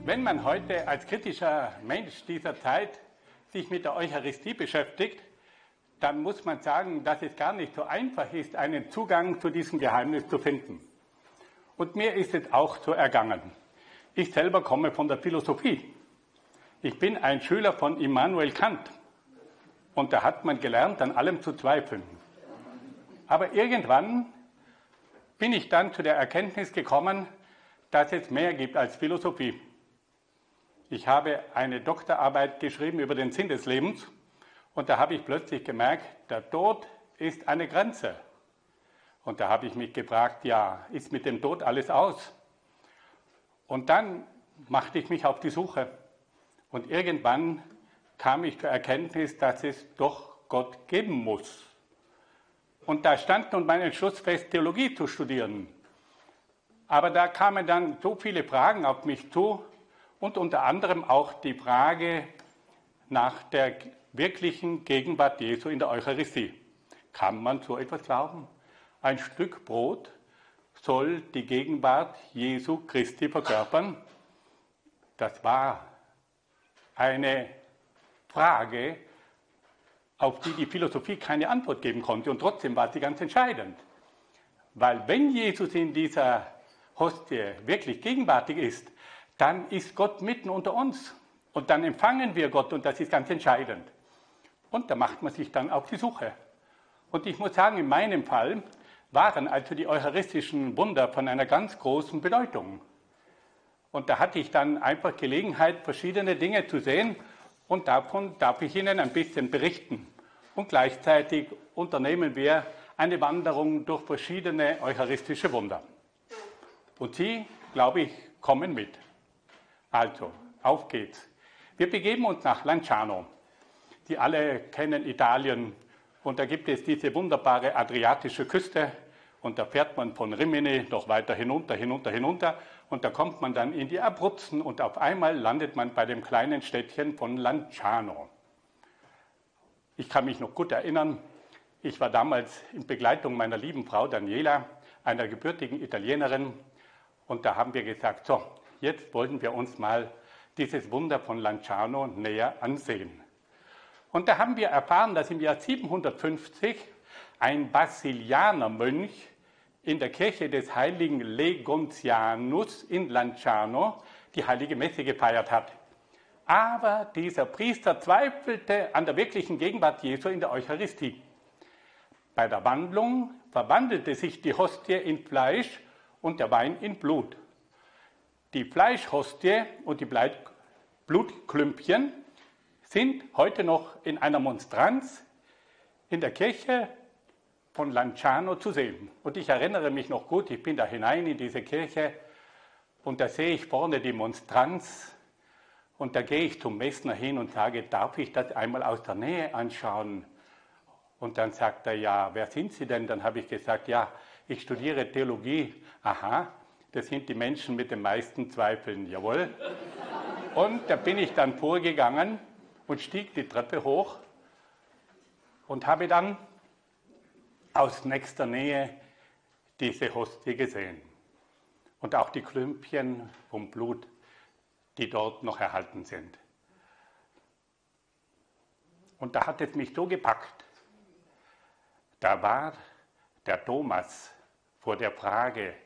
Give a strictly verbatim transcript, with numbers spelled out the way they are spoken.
Wenn man heute als kritischer Mensch dieser Zeit sich mit der Eucharistie beschäftigt, dann muss man sagen, dass es gar nicht so einfach ist, einen Zugang zu diesem Geheimnis zu finden. Und mir ist es auch so ergangen. Ich selber komme von der Philosophie. Ich bin ein Schüler von Immanuel Kant. Und da hat man gelernt, an allem zu zweifeln. Aber irgendwann bin ich dann zu der Erkenntnis gekommen, dass es mehr gibt als Philosophie. Ich habe eine Doktorarbeit geschrieben über den Sinn des Lebens und da habe ich plötzlich gemerkt, der Tod ist eine Grenze. Und da habe ich mich gefragt, ja, ist mit dem Tod alles aus? Und dann machte ich mich auf die Suche. Und irgendwann kam ich zur Erkenntnis, dass es doch Gott geben muss. Und da stand nun mein Entschluss fest, Theologie zu studieren. Aber da kamen dann so viele Fragen auf mich zu und unter anderem auch die Frage nach der wirklichen Gegenwart Jesu in der Eucharistie. Kann man so etwas glauben? Ein Stück Brot soll die Gegenwart Jesu Christi verkörpern? Das war eine Frage, auf die die Philosophie keine Antwort geben konnte. Und trotzdem war sie ganz entscheidend. Weil wenn Jesus in dieser Hostie wirklich gegenwärtig ist, dann ist Gott mitten unter uns. Und dann empfangen wir Gott und das ist ganz entscheidend. Und da macht man sich dann auf die Suche. Und ich muss sagen, in meinem Fall waren also die eucharistischen Wunder von einer ganz großen Bedeutung. Und da hatte ich dann einfach Gelegenheit, verschiedene Dinge zu sehen und davon darf ich Ihnen ein bisschen berichten. Und gleichzeitig unternehmen wir eine Wanderung durch verschiedene eucharistische Wunder. Und Sie, glaube ich, kommen mit. Also, auf geht's. Wir begeben uns nach Lanciano. Sie alle kennen Italien und da gibt es diese wunderbare adriatische Küste und da fährt man von Rimini noch weiter hinunter, hinunter, hinunter und da kommt man dann in die Abruzzen und auf einmal landet man bei dem kleinen Städtchen von Lanciano. Ich kann mich noch gut erinnern, ich war damals in Begleitung meiner lieben Frau Daniela, einer gebürtigen Italienerin, und da haben wir gesagt, so, jetzt wollen wir uns mal dieses Wunder von Lanciano näher ansehen. Und da haben wir erfahren, dass im Jahr siebenhundertfünfzig ein Basilianermönch in der Kirche des heiligen Legontianus in Lanciano die heilige Messe gefeiert hat. Aber dieser Priester zweifelte an der wirklichen Gegenwart Jesu in der Eucharistie. Bei der Wandlung verwandelte sich die Hostie in Fleisch und der Wein in Blut. Die Fleischhostie und die Blutklümpchen sind heute noch in einer Monstranz in der Kirche von Lanciano zu sehen. Und ich erinnere mich noch gut, ich bin da hinein in diese Kirche und da sehe ich vorne die Monstranz und da gehe ich zum Messner hin und sage, darf ich das einmal aus der Nähe anschauen? Und dann sagt er, ja, wer sind Sie denn? Dann habe ich gesagt, ja, ich studiere Theologie. Aha, das sind die Menschen mit den meisten Zweifeln, jawohl. Und da bin ich dann vorgegangen und stieg die Treppe hoch und habe dann aus nächster Nähe diese Hostie gesehen. Und auch die Klümpchen vom Blut, die dort noch erhalten sind. Und da hat es mich so gepackt. Da war der Thomas vor der Frage,